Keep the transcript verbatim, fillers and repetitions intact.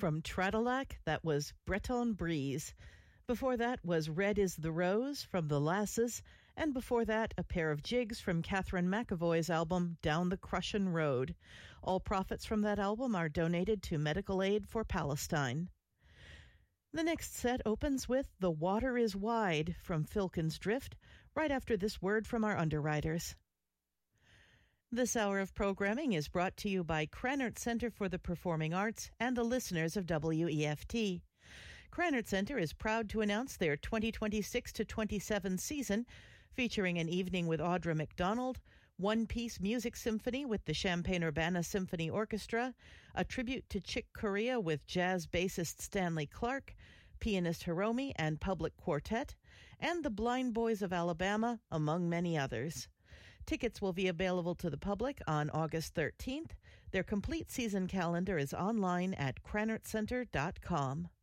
From Tradillac, that was Breton Breeze. Before that was Red is the Rose from The Lasses, and before that, a pair of jigs from Catherine McAvoy's album Down the Crushin' Road. All profits from that album are donated to Medical Aid for Palestine. The next set opens with The Water is Wide from Filkin's Drift, right after this word from our underwriters. This hour of programming is brought to you by Krannert Center for the Performing Arts and the listeners of W E F T. Krannert Center is proud to announce their twenty twenty-six to twenty-seven season, featuring an evening with Audra McDonald, one-piece music symphony with the Champaign-Urbana Symphony Orchestra, a tribute to Chick Corea with jazz bassist Stanley Clark, pianist Hiromi and public quartet, and the Blind Boys of Alabama, among many others. Tickets will be available to the public on August thirteenth. Their complete season calendar is online at krannert center dot com.